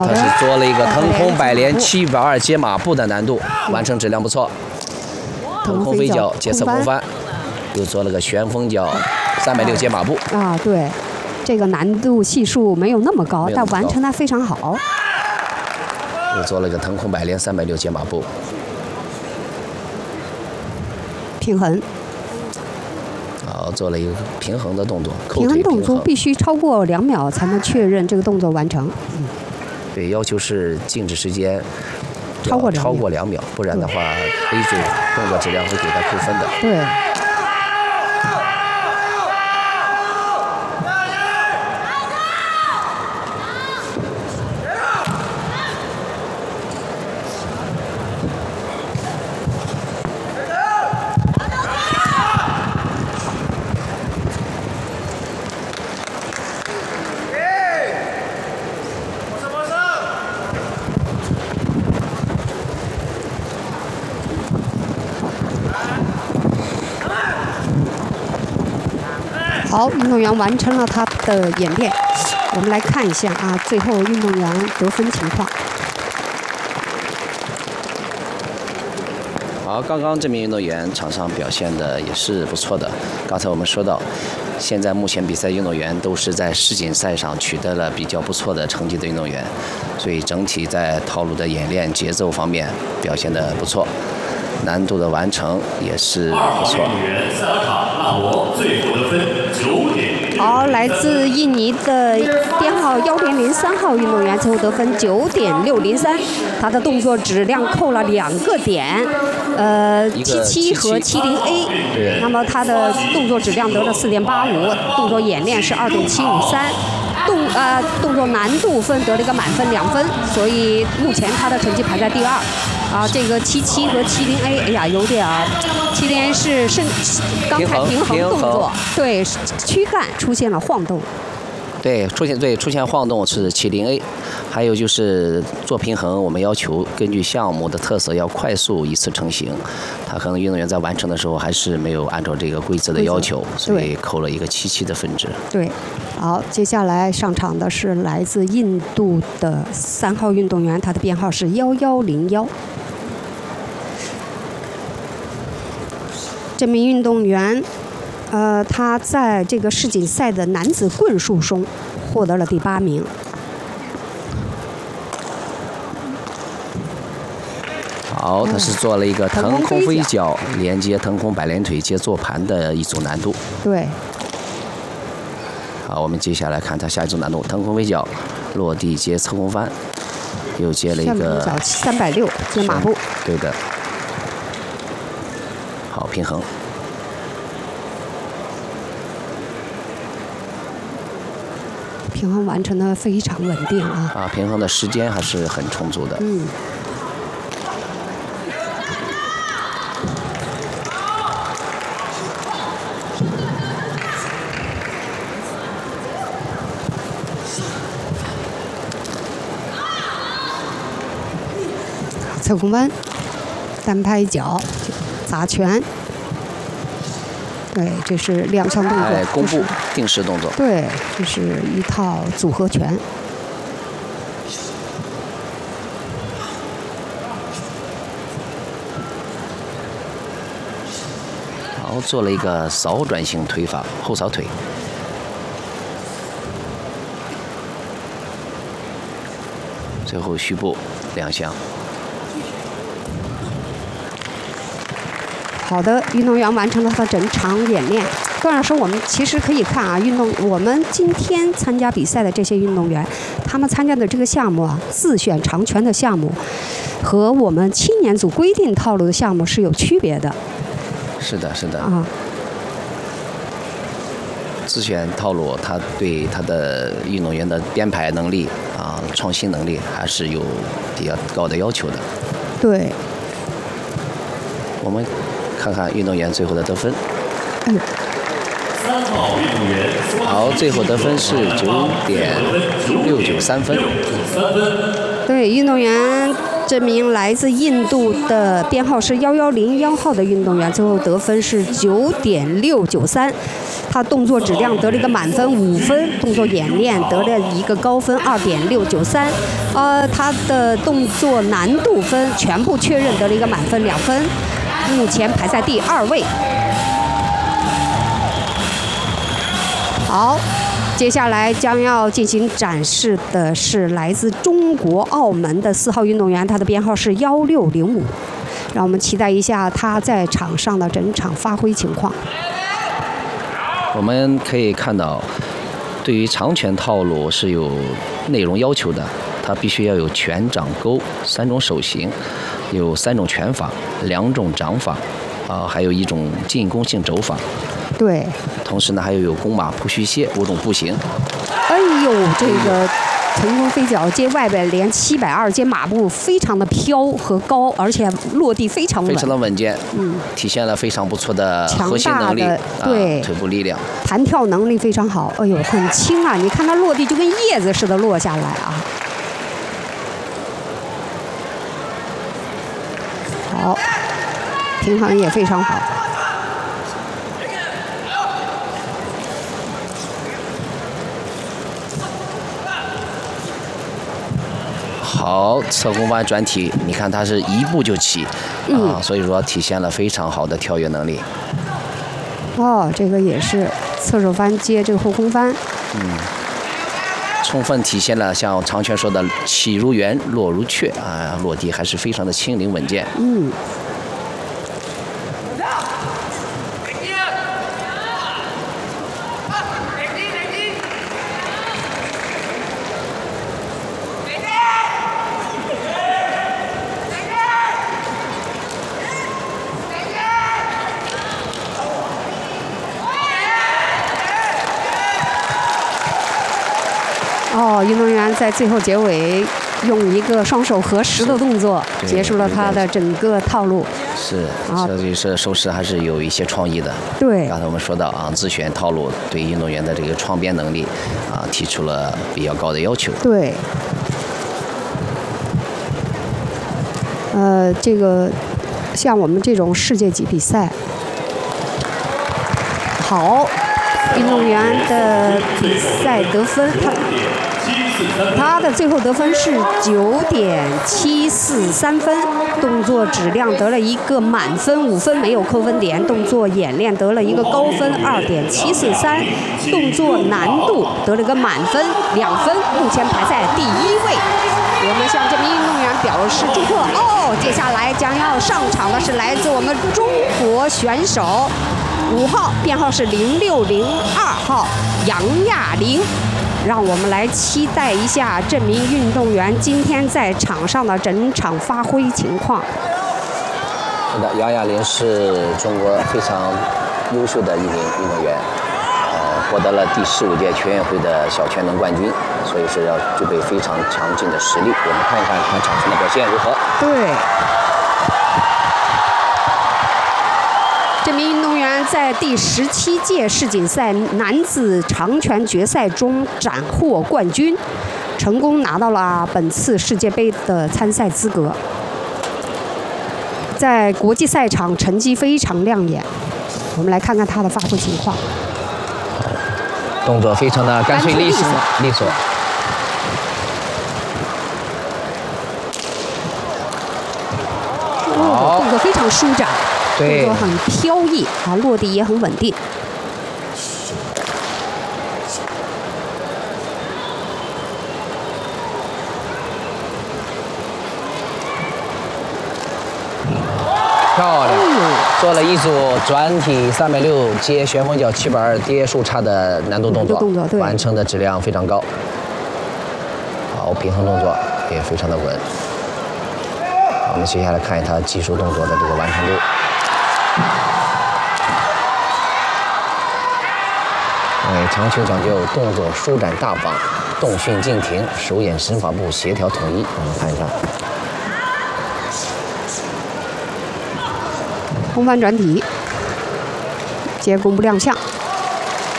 他是做了一个腾空百连712接马步的难度，完成质量不错。腾空飞脚接侧空翻，又做了个旋风脚360接马步。 啊，对，这个难度系数没有那么高，但完成的非常好。 又做了一个腾空百连360接马步。 平衡。 好，做了一个平衡的动作。 平衡动作必须超过2秒才能确认这个动作完成。 对，要求是静止时间超过2秒，不然的话 ，A 组动作质量会给他扣分的。 对。好，运动员完成了他的演练。我们来看一下啊，最后运动员得分情况。 好，刚刚这名运动员场上表现的也是不错的。刚才我们说到，现在目前比赛运动员都是在世锦赛上取得了比较不错的成绩的运动员，所以整体在套路的演练、节奏方面表现的不错。难度的完成也是不错。 好，来自印尼的编号1003号运动员最后得分9.603，他的动作质量扣了2个点，77和70A，那么他的动作质量得了4.85，动作演练是2.753。动作难度分得了一个满分2分，所以目前他的成绩排在第2。啊，这个77和70A，哎呀，有点70A 是刚才平衡动作，对，躯干出现了晃动。 对，出现晃动是70A， 还有就是做平衡，我们要求根据项目的特色要快速一次成型，他可能运动员在完成的时候还是没有按照这个规则的要求，所以扣了一个77的分值。 对，好，接下来上场的是来自印度的3号运动员，他的编号是1101。这名运动员，他在这个世锦赛的男子棍术中获得了第8名。 好，他是做了一个腾空飞脚连接腾空百连腿接坐盘的一组难度。 对。 好，我们接下来看他下一组难度：腾空飞脚落地接侧空翻，又接了一个 360接马步。 对的。好，平衡。 平衡完成的非常稳定啊！ 啊，平衡的时间还是很充足的。 嗯。侧空翻，单拍脚，砸拳。对，这是2项动作。 弓步定式动作。 对，这是一套组合拳。 好，做了一个扫转型推法，后扫腿。最后虚步2项。 好的，运动员完成了他整场演练。段老师，我们其实可以看啊，我们今天参加比赛的这些运动员，他们参加的这个项目啊，自选长拳的项目，和我们青年组规定套路的项目是有区别的。 是的，是的。 啊。 自选套路，他对他的运动员的编排能力啊、创新能力还是有比较高的要求的。 对。 我们看看运动员最后的得分。 3 号运动员。 好，最后得分是9.693分。 对，运动员这名来自印度的编号是1101号的运动员，最后得分是9.693。 他动作质量得了一个满分5分，动作演练得了一个高分2.693。他的动作难度分全部确认得了一个满分2分，目前排在第2位。好，接下来将要进行展示的是来自中国澳门的4号运动员，他的编号是1605。让我们期待一下他在场上的整场发挥情况。 我们可以看到，对于长拳套路是有内容要求的，它必须要有拳、掌、勾3种手型，有3种拳法，2种掌法，还有1种进攻性肘法。 对。 同时呢，还有弓马扑虚歇5种步行。 哎呦，这个腾空飞脚接外边连720接马步，非常的飘和高，而且落地非常稳， 非常的稳健，体现了非常不错的核心能力， 对， 腿部力量， 弹跳能力非常好。哎呦，很轻啊！你看它落地就跟叶子似的落下来啊。好，平衡也非常好。 好，侧弓弯转体，你看他是一步就起，所以说体现了非常好的跳跃能力。 这个也是侧手翻接这个后空翻， 充分体现了像长拳说的起如圆，落如雀落地还是非常的轻灵稳健。 运动员在最后结尾用一个双手合十的动作结束了他的整个套路。 是，这就是手势还是有一些创意的。 对， 刚才我们说到自选套路对运动员的这个创编能力提出了比较高的要求。 对。这个像我们这种世界级比赛，好，运动员的比赛得分，他的最后得分是9.743分，动作质量得了一个满分5分，没有扣分点，动作演练得了一个高分2.743，动作难度得了一个满分2分，目前排在第1位。我们向这名运动员表示祝贺。接下来将要上场的是来自我们中国选手5号，编号是0602号杨亚玲。让我们来期待一下这名运动员今天在场上的整场发挥情况。 是的，杨亚玲是中国非常优秀的一名运动员，获得了第15届全运会的小全能冠军，所以是要具备非常强劲的实力。我们看一看他场上的表现如何。 对。这名运动员在第17届世锦赛男子长拳决赛中斩获冠军，成功拿到了本次世界杯的参赛资格。在国际赛场成绩非常亮眼，我们来看看他的发挥情况。 动作非常的干脆利索。 动作非常舒展。动作很飘逸落地也很稳定。 漂亮，做了一组转体360接旋风脚7板跌树叉的难度动作，完成的质量非常高。好，平衡动作也非常的稳。我们接下来看一他技术动作的这个完成度。长球讲究动作舒展大方，动训静停，手眼身法步协调统一。我们看一看， 空翻转体，接弓步亮相。